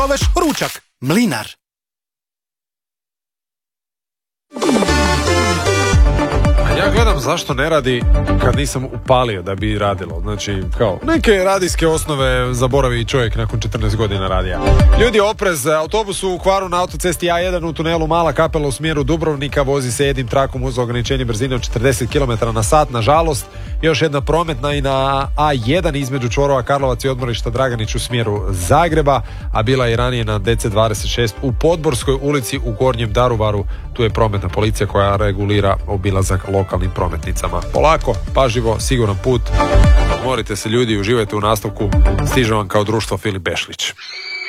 Oveš ručak. Mlinar. Ja gledam zašto ne radi kad nisam upalio da bi radilo. Znači, kao, neke radijske osnove zaboravi čovjek nakon 14 godina radija. Ljudi, oprez, autobus u kvaru na autocesti A1 u tunelu Mala Kapela u smjeru Dubrovnika, vozi se jednim trakom uz ograničenje brzine od 40 km na sat. Nažalost, još jedna prometna i na A1 između čvorova Karlovac i odmorišta Draganić u smjeru Zagreba, a bila je ranije na DC26 u Podborskoj ulici u Gornjem Daruvaru. Tu je prometna policija koja regulira obilazak lokalnim prometnicama. Polako, pažljivo, siguran put. Odmorite se ljudi, uživajte u nastavku. Stiže vam kao društvo Filip Bešlić.